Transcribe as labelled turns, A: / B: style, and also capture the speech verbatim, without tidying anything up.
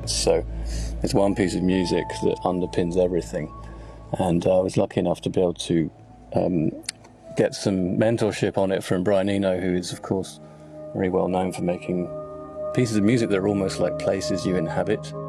A: notes. So it's one piece of music that underpins everything. And uh, I was lucky enough to be able to um, get some mentorship on it from Brian Eno, who is, of course, very well known for making pieces of music that are almost like places you inhabit.